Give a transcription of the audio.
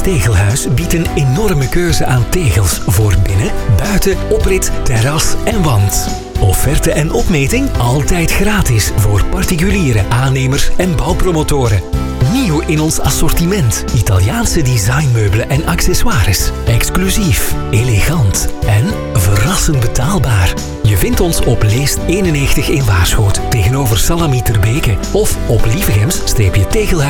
Tegelhuis biedt een enorme keuze aan tegels voor binnen, buiten, oprit, terras en wand. Offerte en opmeting altijd gratis voor particulieren, aannemers en bouwpromotoren. Nieuw in ons assortiment. Italiaanse designmeubelen en accessoires. Exclusief, elegant en verrassend betaalbaar. Je vindt ons op Leest 91 in Waarschoot tegenover Salami Terbeke of op Lievegems-Tegelhuis